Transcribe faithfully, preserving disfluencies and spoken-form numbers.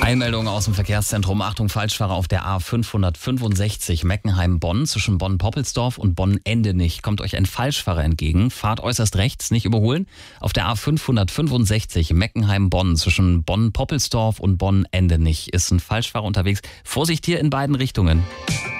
Eilmeldung aus dem Verkehrszentrum. Achtung, Falschfahrer auf der A fünfhundertfünfundsechzig Meckenheim-Bonn zwischen Bonn-Poppelsdorf und Bonn-Endenich. Kommt euch ein Falschfahrer entgegen. Fahrt äußerst rechts, nicht überholen. Auf der A fünfhundertfünfundsechzig Meckenheim-Bonn zwischen Bonn-Poppelsdorf und Bonn-Endenich ist ein Falschfahrer unterwegs. Vorsicht hier in beiden Richtungen.